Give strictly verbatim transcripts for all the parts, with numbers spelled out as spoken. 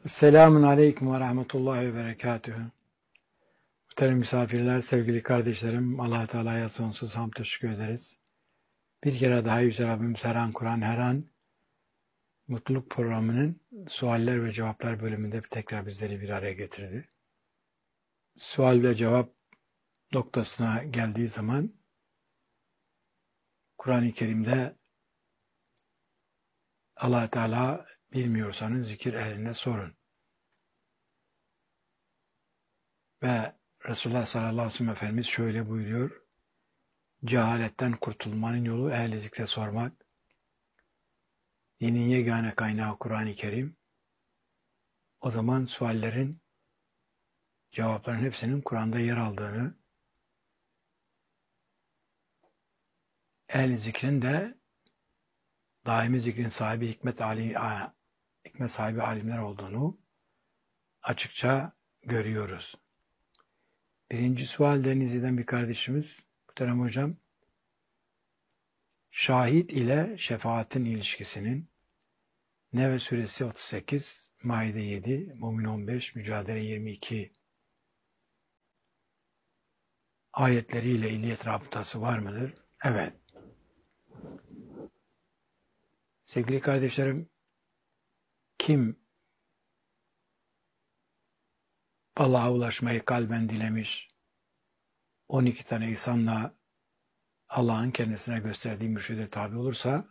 Selamun Aleyküm ve Rahmetullahi ve Berekatühü. Muhterem misafirler, sevgili kardeşlerim, Allah Teala'ya sonsuz hamd teşekkür ederiz. Bir kere daha Yüce Rabbimiz her an Kur'an, her an Mutluluk programının sualler ve cevaplar bölümünde tekrar bizleri bir araya getirdi. Sual ve cevap noktasına geldiği zaman Kur'an-ı Kerim'de Allah Teala bilmiyorsanız zikir ehline sorun. Ve Resulullah sallallahu aleyhi ve sellem Efendimiz şöyle buyuruyor. Cehaletten kurtulmanın yolu ehl-i zikre sormak. Dinin yegane kaynağı Kur'an-ı Kerim. O zaman suallerin, cevapların hepsinin Kur'an'da yer aldığını, ehl-i zikrin de daimi zikrin sahibi hikmet, ali, hikmet sahibi alimler olduğunu açıkça görüyoruz. Birinci sual Denizli'den bir kardeşimiz, muhterem hocam, şahit ile şefaatin ilişkisinin Nebe suresi otuz sekiz, Maide yedi, Mümin on beş, Mücadele yirmi iki ayetleriyle illiyet rabıtası var mıdır? Evet. Sevgili kardeşlerim, kim Allah'a ulaşmayı kalben dilemiş, on iki tane insanla Allah'ın kendisine gösterdiği mürşide tabi olursa,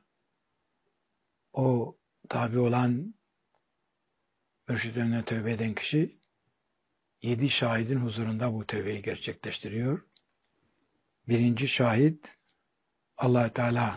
o tabi olan mürşid önüne tövbe eden kişi, yedi şahidin huzurunda bu tövbeyi gerçekleştiriyor. Birinci şahit Allah Teala,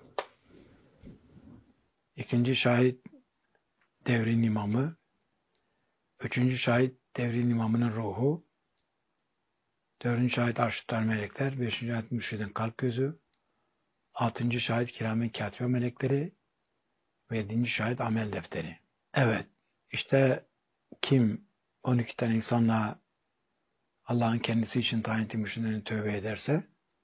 ikinci şahit devrin imamı, üçüncü şahit devrin imamının ruhu, dördüncü şahit arş tutan melekler, beşinci şahit mürşidin kalp gözü, altıncı şahit kiramen katibe melekleri ve yedinci şahit amel defteri. Evet, işte kim on iki tane insanla Allah'ın kendisi için tayin ettiği mürşidine tövbe ederse,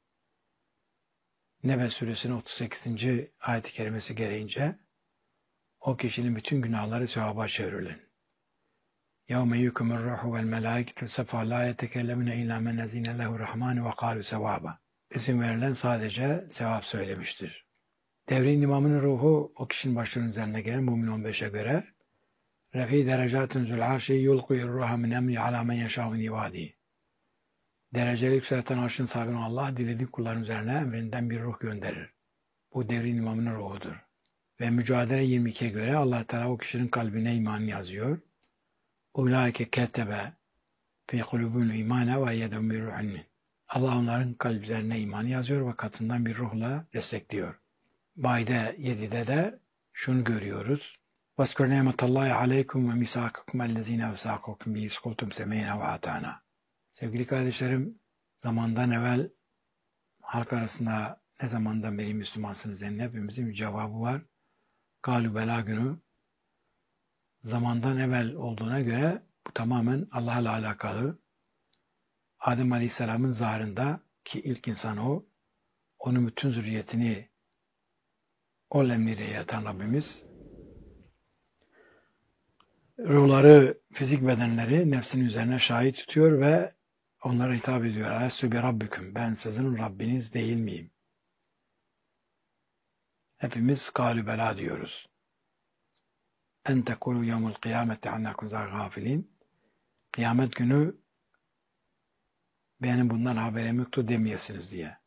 Nebe suresinin otuz sekizinci ayet-i kerimesi gereğince o kişinin bütün günahları sevaba çevrilir. يَوْمَ يُكُمُ الرُّحُ وَالْمَلَائِكَةُ سَفَّةً لَا يَتَكَلَّمُونَ إِلَّا مَنْ أَذِنَ لَهُ الرَّحْمَنُ وَقَالُوا سَوَابًا. İzin verilen sadece sevap söylemiştir. Devrin imamının ruhu o kişinin başının üzerine gelir. Mümin on beşe göre Refi derecatun zul arşi yulqiyur ruha min emri ala men yeşâhu nivâdi. Dereceli yükselten arşın sahibi Allah dilediği kulların üzerine emrinden bir ruh gönderir. Bu devrin imamının ruhudur. Ve Mücadele yirmi ikiye göre Allah Teala o kişinin kalbine iman yazıyor. Ulaike ketebe fi kulubun imana ve yedum bir ruhun. Allah onların kalplerine iman yazıyor ve katından bir ruhla destekliyor. Maide yedide de şunu görüyoruz. وَاسْكُرْ نِعْمَةَ اللّٰهِ عَلَيْكُمْ وَمِسَاكَكُمْ اَلَّذ۪ينَ وَسَاقُكُمْ بِهِ اسْكُلْتُمْ سَمَيْنَ وَعَتَانَا. Sevgili kardeşlerim, zamandan evvel halk arasında ne zamandan beri Müslümansınız diye hepimizin bir cevabı var. Galu bela günü. Zamandan evvel olduğuna göre bu tamamen Allah'la alakalı. Adem Aleyhisselam'ın zahrında ki ilk insan o, onun bütün zürriyetini o emriyle yaratan Rabbimiz, ruhları, fizik bedenleri nefsinin üzerine şahit tutuyor ve onlara hitap ediyor. Alestü bi rabbiküm, ben sizin Rabbiniz değil miyim? Hepimiz galü bela diyoruz. En tekulu yevmul kıyameti annakun gafilin. Kıyamet günü benim bundan haberim yoktu demeyesiniz diye.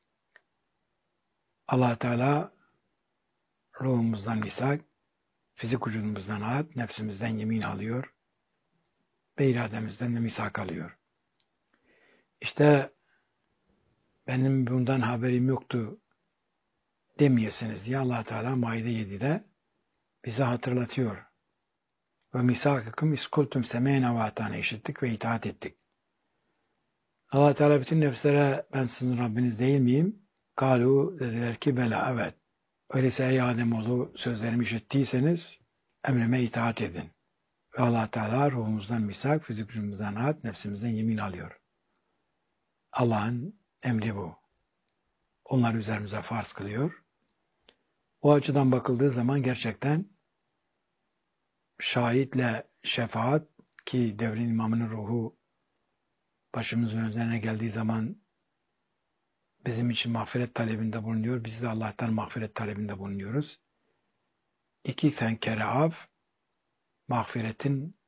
Allah Teala ruhumuzdan misak, fizik vücudumuzdan ahd, nefsimizden yemin alıyor ve irademizden de misak alıyor. İşte benim bundan haberim yoktu demeyesiniz diye Allah Teala Maide yedide bize hatırlatıyor. Ve misakakum iskultum semeyne ve atane, işittik ve itaat ettik. Allah Teala bütün nefslere ben sizin Rabbiniz değil miyim? Kalu, dediler ki bela, evet. Öyleyse ey Ademoğlu sözlerimi işittiyseniz emrime itaat edin. Ve Allah Teala ruhumuzdan misak, fizik vücudumuzdan ahd, nefsimizden yemin alıyor. Allah'ın emri bu. Onlar üzerimize farz kılıyor. O açıdan bakıldığı zaman gerçekten şahitle şefaat ki devrin imamının ruhu başımızın üzerine geldiği zaman bizim için mağfiret talebinde bulunuyor. Biz de Allah'tan mağfiret talebinde bulunuyoruz. İki fenkere af, mağfiretin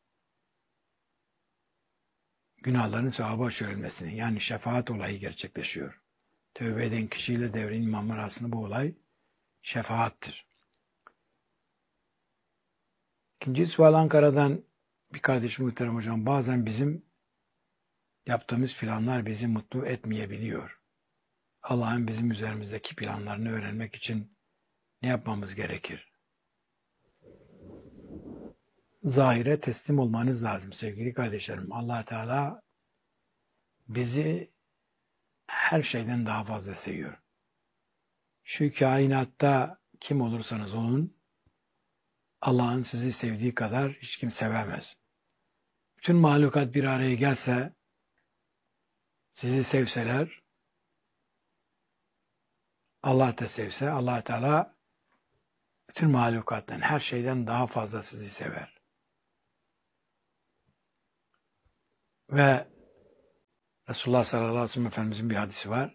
günahların sevaba çevrilmesini, yani şefaat olayı gerçekleşiyor. Tövbe eden kişiyle devrin imamı arasında bu olay şefaattir. İkinci sual Ankara'dan bir kardeşim muhterem hocam. Bazen bizim yaptığımız planlar bizi mutlu etmeyebiliyor. Allah'ın bizim üzerimizdeki planlarını öğrenmek için ne yapmamız gerekir? Zahire teslim olmanız lazım sevgili kardeşlerim. Allah Teala bizi her şeyden daha fazla seviyor. Şu kainatta kim olursanız olun, Allah'ın sizi sevdiği kadar hiç kim sevemez. Bütün mahlukat bir araya gelse, sizi sevseler, Allah da sevse, Allah Teala bütün mahlukattan, her şeyden daha fazla sizi sever. Ve Resulullah sallallahu aleyhi ve sellem Efendimizin bir hadisi var.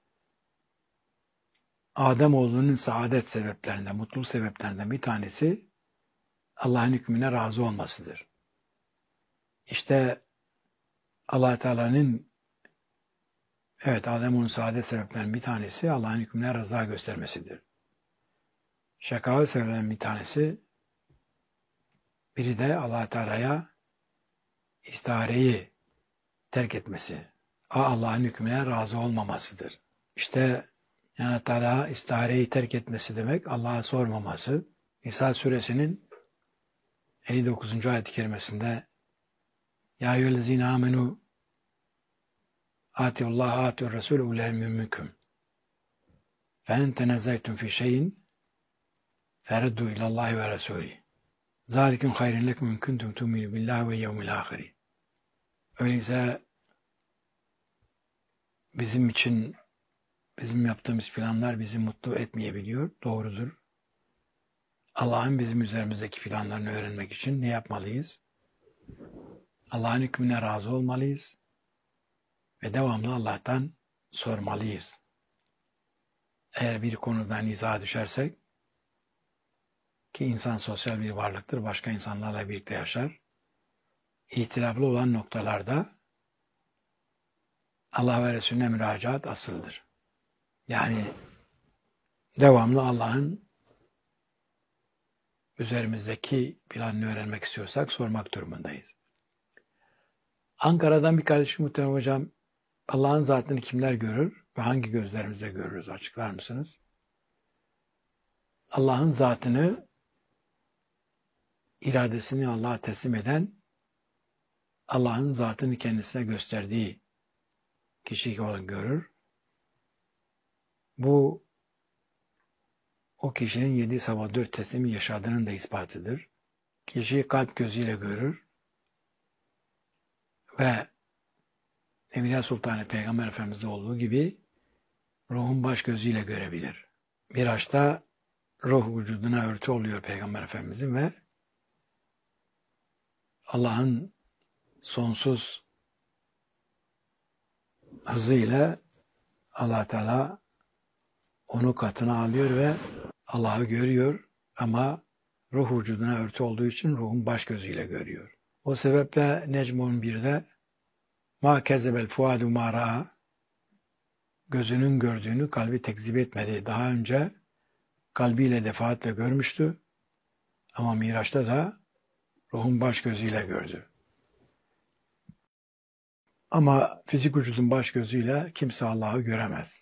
Ademoğlunun saadet sebeplerinden, mutluluk sebeplerinden bir tanesi Allah'ın hükmüne razı olmasıdır. İşte Allah Teala'nın evet Ademoğlunun saadet sebeplerinden bir tanesi Allah'ın hükmüne rıza göstermesidir. Şakavet sebeplerinden bir tanesi biri de Allah Teala'ya istihareyi terk etmesi, Allah'ın hükmüne razı olmamasıdır. İşte yani Teala istihareyi terk etmesi demek Allah'a sormaması. Nisa suresinin elli dokuzuncu ayet-i kerimesinde Ya eyyühellezine amenu atiullaha atiur rasul ulem minkum fe en tenazaytum fi şeyin fereddu ilallahi ve rasulih zalikum hayrun lekum in kuntum tu'minu billahi ve yevmil ahir. Öyleyse bizim için bizim yaptığımız planlar bizi mutlu etmeyebiliyor. Doğrudur. Allah'ın bizim üzerimizdeki planlarını öğrenmek için ne yapmalıyız? Allah'ın hükmüne razı olmalıyız ve devamlı Allah'tan sormalıyız. Eğer bir konuda nizaha düşersek, ki insan sosyal bir varlıktır, başka insanlarla birlikte yaşar, ihtilaflı olan noktalarda Allah ve Resulüne müracaat asıldır. Yani devamlı Allah'ın üzerimizdeki planını öğrenmek istiyorsak sormak durumundayız. Ankara'dan bir kardeşim muhterem hocam, Allah'ın zatını kimler görür ve hangi gözlerimizle görürüz? Açıklar mısınız? Allah'ın zatını, iradesini Allah'a teslim eden, Allah'ın zatını kendisine gösterdiği kişi olan görür. Bu, o kişinin yedi sabah dört teslimi yaşadığının da ispatıdır. Kişi kalp gözüyle görür ve Evliya Sultanı Peygamber Efendimiz'de olduğu gibi ruhun baş gözüyle görebilir. Miraç'ta ruh vücuduna örtü oluyor Peygamber Efendimiz'in ve Allah'ın sonsuz hızıyla Allah Teala onu katına alıyor ve Allah'ı görüyor ama ruh vücuduna örtü olduğu için ruhun baş gözüyle görüyor. O sebeple Necm on birde ma kezebel fuadu ma ra'a, gözünün gördüğünü kalbi tekzip etmedi. Daha önce kalbiyle defaatle görmüştü ama Miraç'ta da ruhun baş gözüyle gördü. Ama fizik vücudun baş gözüyle kimse Allah'ı göremez.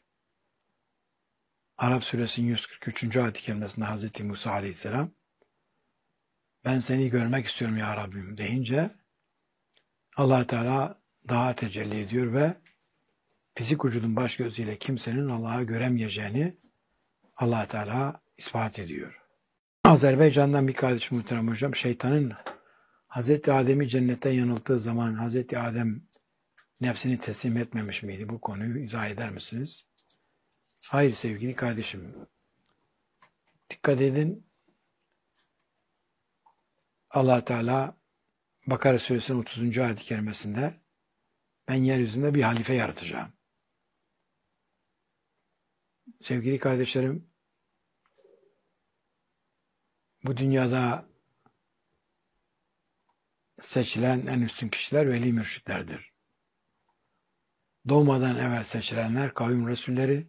Arap suresinin yüz kırk üçüncü ayet-i kerimesinde Hazreti Musa aleyhisselam ben seni görmek istiyorum ya Rabbim deyince Allah Teala daha tecelli ediyor ve fizik vücudun baş gözüyle kimsenin Allah'ı göremeyeceğini Allah Teala ispat ediyor. Azerbaycan'dan bir kardeşim muhterem hocam, şeytanın Hazreti Adem'i cennetten yanılttığı zaman Hazreti Adem nefsini teslim etmemiş miydi? Bu konuyu izah eder misiniz? Hayır sevgili kardeşim. Dikkat edin. Allah Teala Bakara Suresinin otuzuncu ayet-i kerimesinde ben yeryüzünde bir halife yaratacağım. Sevgili kardeşlerim, bu dünyada seçilen en üstün kişiler veli mürşitlerdir. Doğmadan evvel seçilenler kavim resulleri,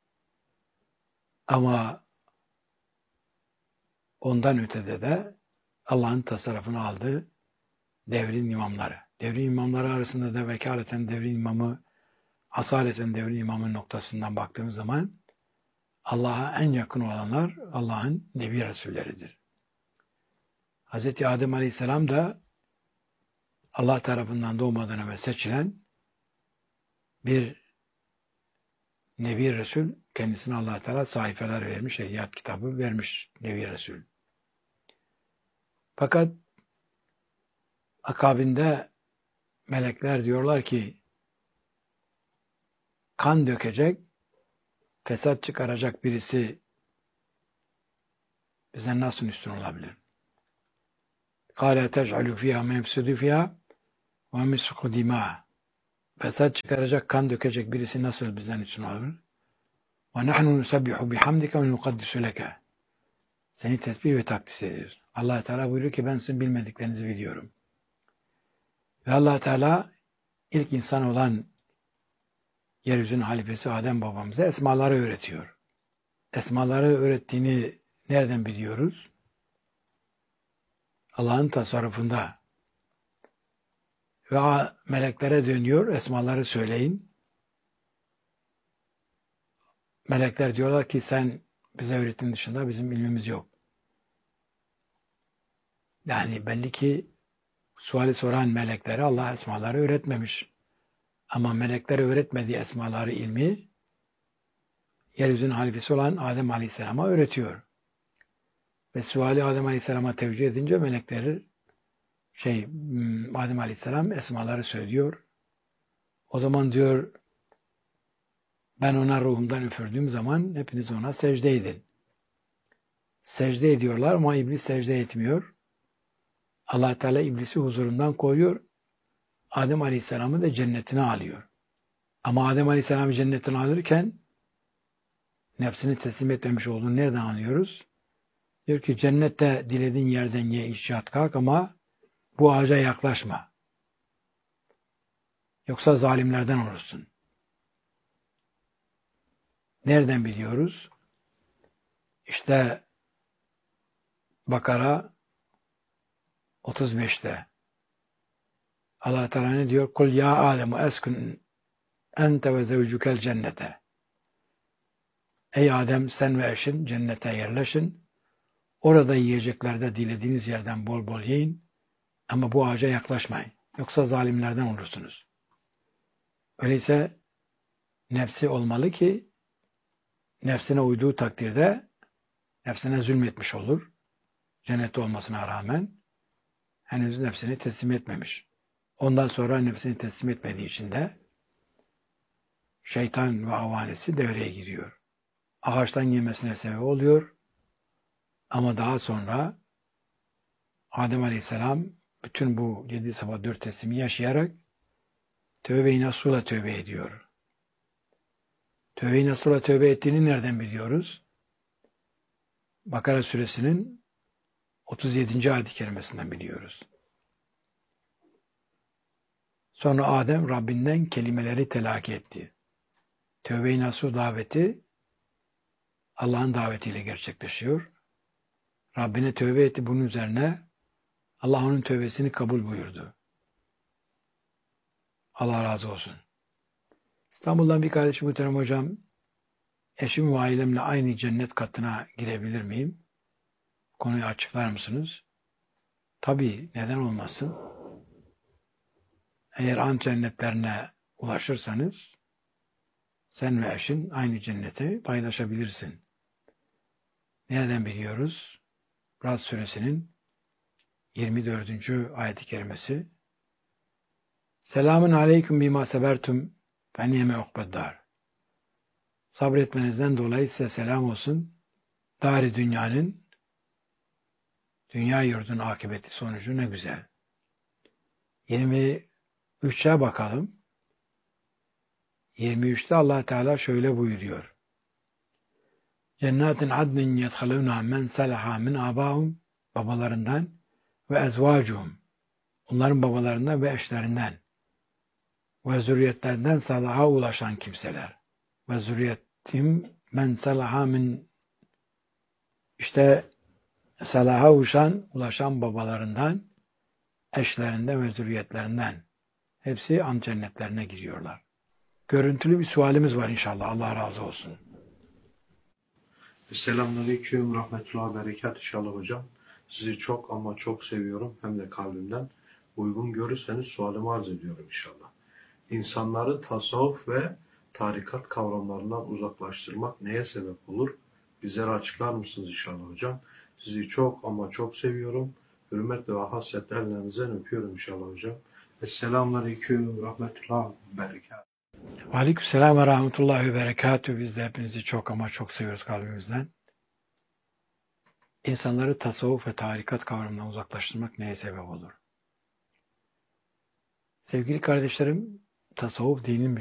ama ondan ötede de Allah'ın tasarrufunu aldığı devrin imamları. Devrin imamları arasında da vekaleten devrin imamı, asaleten devrin imamı noktasından baktığımız zaman Allah'a en yakın olanlar Allah'ın Nebi Resulleridir. Hazreti Adem Aleyhisselam da Allah tarafından doğmadan evvel seçilen bir Nebi Resul, kendisine Allah Teala sayfeler vermiş, şeriat kitabı vermiş Nebi Resul. Fakat akabinde melekler diyorlar ki kan dökecek, fesat çıkaracak birisi bizden nasıl üstün olabilir? قَالَ تَجْعَلُوا فِيهَا مَيْفْسُدُ فِيهَا وَمِسْفُقُ دِمَاءَ Fesat çıkaracak, kan dökecek birisi nasıl bizden üstün olabilir? وَنَحْنُ نُسَبِّحُ بِحَمْدِكَ وَنُقَدِّسُ لَكَ Seni tesbih ve takdis ediyoruz. Allah Teala buyuruyor ki ben sizin bilmediklerinizi biliyorum. Ve Allah Teala ilk insan olan yeryüzünün halifesi Adem babamıza esmaları öğretiyor. Esmaları öğrettiğini nereden biliyoruz? Allah'ın tasarrufunda. Ve meleklere dönüyor, esmaları söyleyin. Melekler diyorlar ki sen bize öğrettiğin dışında bizim ilmimiz yok. Yani belli ki suali soran meleklere Allah esmaları öğretmemiş. Ama meleklere öğretmediği esmaları, ilmi yeryüzünün halifesi olan Adem Aleyhisselam'a öğretiyor. Ve suali Adem Aleyhisselam'a tevcih edince melekleri şey Adem Aleyhisselam esmaları söylüyor. O zaman diyor ben ona ruhumdan üfürdüğüm zaman hepiniz ona secde edin. Secde ediyorlar ama iblis secde etmiyor. Allah Teala iblisi huzurundan koyuyor. Adem Aleyhisselam'ı da cennetine alıyor. Ama Adem Aleyhisselam'ı cennetine alırken nefsini teslim etmemiş olduğunu nereden anlıyoruz? Diyor ki cennette dilediğin yerden ye, iç, yat, kalk ama bu ağaca yaklaşma. Yoksa zalimlerden olursun. Nereden biliyoruz? İşte Bakara otuz beşte Allah Teala ne diyor? Kul ya Adem eskun ente ve zevcukel cennete. Ey Adem sen ve eşin cennete yerleşin. Orada yiyeceklerde dilediğiniz yerden bol bol yiyin. Ama bu ağaca yaklaşmayın. Yoksa zalimlerden olursunuz. Öyleyse nefsi olmalı ki nefsine uyduğu takdirde nefsine zulmetmiş olur. Cennette olmasına rağmen henüz nefsini teslim etmemiş. Ondan sonra nefsini teslim etmediği için de şeytan ve avanesi devreye giriyor. Ağaçtan yemesine sebep oluyor. Ama daha sonra Adem Aleyhisselam bütün bu yedi sabah dört teslimi yaşayarak tövbe-i nasuhla tövbe ediyor. Tövbe-i nasuhla tövbe ettiğini nereden biliyoruz? Bakara suresinin otuz yedinci ayet-i kerimesinden biliyoruz. Sonra Adem Rabbinden kelimeleri telakki etti. Tövbe-i nasuh daveti Allah'ın davetiyle gerçekleşiyor. Rabbine tövbe etti, bunun üzerine Allah onun tövbesini kabul buyurdu. Allah razı olsun. İstanbul'dan bir kardeşim muhterem hocam, eşim ve ailemle aynı cennet katına girebilir miyim? Konuyu açıklar mısınız? Tabii, neden olmasın? Eğer an cennetlerine ulaşırsanız sen ve eşin aynı cenneti paylaşabilirsin. Nereden biliyoruz? Rad suresinin yirmi dördüncü ayet-i kerimesi. Selamun aleyküm bima sebertum feniyeme ukbeddar. Sabretmenizden dolayı size selam olsun. Dari dünyanın, Dünya yurdun akıbeti sonucu ne güzel. yirmi üçe bakalım. yirmi üçte Allah Teala şöyle buyuruyor. Cennetin adnin yedhalûnâ men salaha min âbâhum, babalarından ve ezvâcuhum, onların babalarından ve eşlerinden ve zürriyetlerinden salaha ulaşan kimseler. Ve zürriyetim men salaha min, işte salaha ulaşan, ulaşan babalarından, eşlerinden ve zürriyetlerinden. Hepsi an cennetlerine giriyorlar. Görüntülü bir sualimiz var inşallah. Allah razı olsun. Selamünaleyküm, rahmetullah, berekat inşallah hocam. Sizi çok ama çok seviyorum, hem de kalbimden. Uygun görürseniz sualımı arz ediyorum inşallah. İnsanları tasavvuf ve tarikat kavramlarından uzaklaştırmak neye sebep olur? Bizlere açıklar mısınız inşallah hocam? Sizi çok ama çok seviyorum. Hürmetle ve hasretle ellerinizden öpüyorum inşallah hocam. Selamünaleyküm, rahmetullah, berekat. Aleykümselam ve rahmetullahi ve berekatühü. Biz de hepinizi çok ama çok seviyoruz kalbimizden. İnsanları tasavvuf ve tarikat kavramından uzaklaştırmak neye sebep olur? Sevgili kardeşlerim, tasavvuf dinin